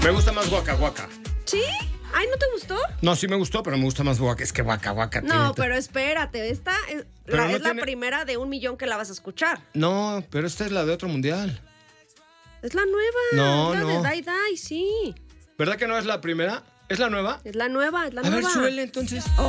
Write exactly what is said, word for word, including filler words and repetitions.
Me gusta más Waka Waka. ¿Sí? Ay, ¿no te gustó? No, sí me gustó, pero me gusta más Waka. Es que Waka Waka tiene... No, pero espérate, esta es, Pero la, no es tiene- la primera de un millón que la vas a escuchar. No, pero esta es la de otro mundial. Es la nueva. No, es la no. de Dai Dai, sí. ¿Verdad que no es la primera? ¿Es la nueva? Es la nueva, es la A ver, nueva. suele entonces. Oh,